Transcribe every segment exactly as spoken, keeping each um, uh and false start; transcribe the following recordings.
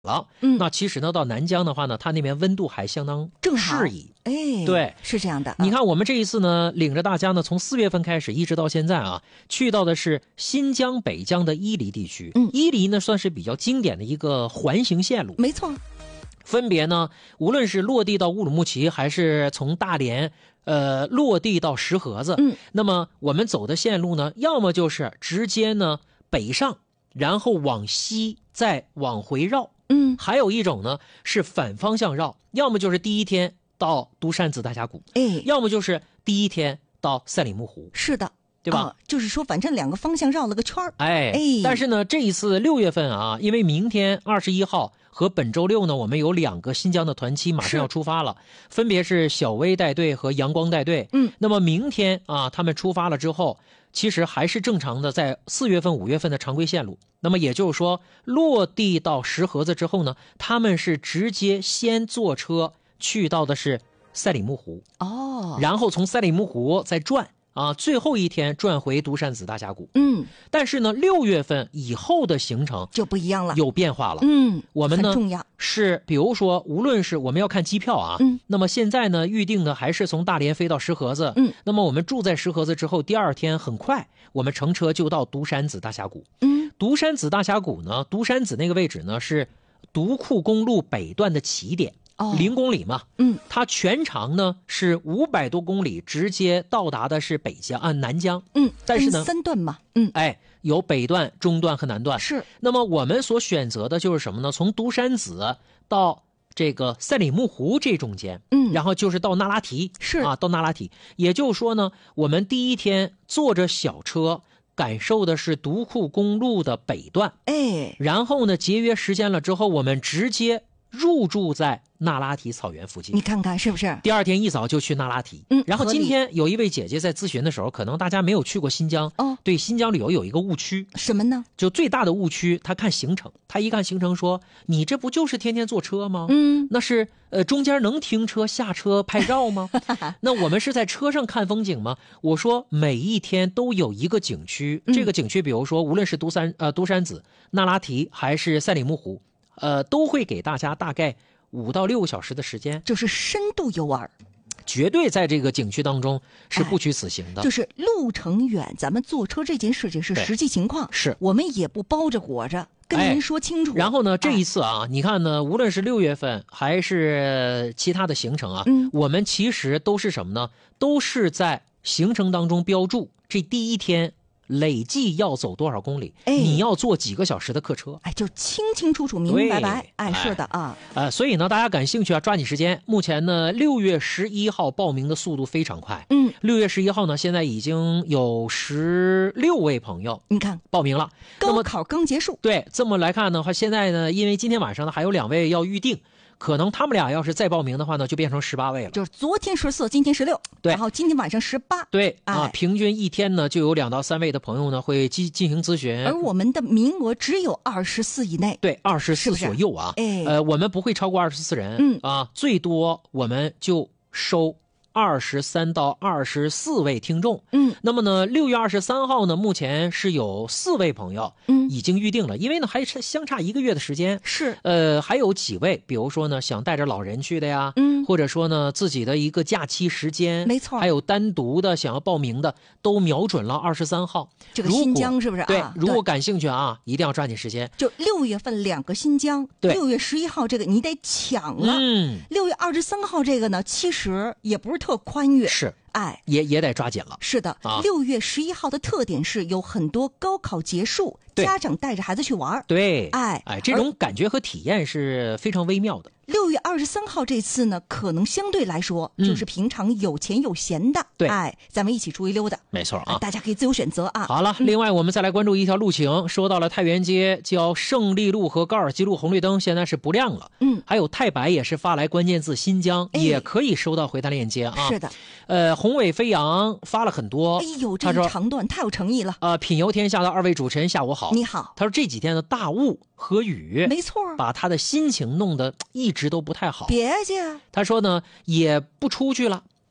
了。 嗯， 那其实呢，到南疆的话呢，它那边温度还相当正好适宜。 哎， 对， 是这样的。 你看，我们这一次呢，领着大家呢，从四月份开始一直到现在啊，去到的是新疆北疆的伊犁地区。 嗯， 伊犁呢算是比较经典的一个环形线路。 没错。 分别呢，无论是落地到乌鲁木齐，还是从大连呃落地到石河子， 嗯， 那么我们走的线路呢，要么就是直接呢北上，然后往西再往回绕， 嗯， 还有一种呢是反方向绕，要么就是第一天到独山子大峡谷， 哎， 要么就是第一天到赛里木湖。 是的， 对吧、 哦？就是说，反正两个方向绕了个圈儿。 哎， 哎， 但是呢，这一次六月份啊，因为明天二十一号和本周六呢，我们有两个新疆的团期马上要出发了，分别是小薇带队和阳光带队。 嗯， 那么明天啊，他们出发了之后，其实还是正常的在四月份、五月份的常规线路。那么也就是说，落地到石河子之后呢，他们是直接先坐车去到的是赛里木湖， 哦， 然后从赛里木湖再转。啊，最后一天转回独山子大峡谷。 嗯， 但是呢，六月份以后的行程就不一样了， 有变化了。 嗯， 我们呢很重要是，比如说，无论是我们要看机票啊， 嗯， 那么现在呢预定的还是从大连飞到石河子， 嗯， 那么我们住在石河子之后，第二天很快我们乘车就到独山子大峡谷。 嗯， 独山子大峡谷呢，独山子那个位置呢是独库公路北段的起点。 哦， 零公里嘛， 嗯， 它全长呢是五百多公里，直接到达的是北疆啊南疆， 嗯， 但是呢三段嘛，嗯， 哎，有北段、中段和南段。 是。 那么我们所选择的就是什么呢？从独山子到这个赛里木湖这中间， 嗯， 然后就是到那拉提， 是啊，到那拉提。也就是说呢，我们第一天坐着小车，感受的是独库公路的北段， 哎， 然后呢，节约时间了之后，我们直接入住在那拉提草原附近。 你看看是不是？ 第二天一早就去那拉提。 嗯， 然后今天有一位姐姐在咨询的时候，可能大家没有去过新疆， 哦， 对新疆旅游有一个误区。 什么呢？ 就最大的误区，她看行程，她一看行程说：“你这不就是天天坐车吗？ 嗯， 那是呃中间能停车下车拍照吗？那我们是在车上看风景吗？”我说每一天都有一个景区， 嗯、 这个景区比如说无论是独山呃独山子、那拉提还是赛里木湖，呃都会给大家大概五到六个小时的时间， 就是深度游玩， 绝对在这个景区当中是不虚此行的。 哎、就是路程远，咱们坐车这件事情是实际情况， 是我们也不包着裹着，跟您说清楚。 哎、然后呢，这一次啊，哎、你看呢，无论是六月份还是其他的行程啊， 嗯， 我们其实都是什么呢？都是在行程当中标注这第一天累计要走多少公里， 哎， 你要坐几个小时的客车， 哎，就清清楚楚、明明白白，哎，是的啊， 呃，所以呢，大家感兴趣啊，抓紧时间。目前呢，六月十一号报名的速度非常快， 嗯， 六月十一号呢，现在已经有十六位朋友， 你看报名了。 高考刚结束， 对，这么来看的话，现在呢，因为今天晚上呢还有两位要预定。可能他们俩要是再报名的话呢，就变成十八位了。 就是昨天十四，今天十六， 对， 然后今天晚上十八， 对、 哎、 啊，平均一天呢就有两到三位的朋友呢会进进行咨询， 而我们的名额只有二十四以内， 对，二十四左右啊， 哎， 呃，我们不会超过二十四人， 嗯啊，最多我们就收二十三到二十四位听众， 嗯， 那么呢，六月二十三号呢，目前是有四位朋友， 嗯， 已经预定了，因为呢还是相差一个月的时间， 是， 呃，还有几位，比如说呢，想带着老人去的呀， 嗯， 或者说呢，自己的一个假期时间， 没错， 还有单独的想要报名的，都瞄准了二十三号， 这个新疆是不是啊？ 对，如果感兴趣啊，一定要抓紧时间。 就六月份两个新疆， 对， 六月十一号这个你得抢了， 嗯， 六月二十三号这个呢，其实也不是特宽裕。 是， 哎， 也也得抓紧了。 是的，六、啊、月十一号的特点是有很多高考结束，家长带着孩子去玩。 对， 哎哎，这种感觉和体验是非常微妙的。 六月二十三号这次呢，可能相对来说、 嗯、 就是平常有钱有闲的， 对， 哎，咱们一起出去溜达， 没错啊， 大家可以自由选择啊。 好了， 嗯、 另外我们再来关注一条路情，说到了太原街，叫胜利路和高尔基路红绿灯现在是不亮了， 嗯， 还有太白也是发来关键字新疆， 哎、 也可以收到回弹链接啊。 是的， 呃，宏伟飞扬发了很多， 哎呦，这一长段太有诚意了。 呃，品游天下的二位主持人下午好， 你好。 他说这几天的大雾和雨， 没错， 把他的心情弄得一直都不太好。 别介， 他说呢，也不出去了。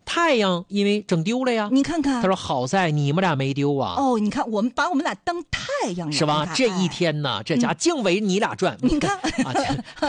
太阳因为整丢了呀。 你看看， 他说好在你们俩没丢啊。 哦，你看我们把我们俩当太阳了， 是吧？这一天呢，这家净围你俩转。 你看啊。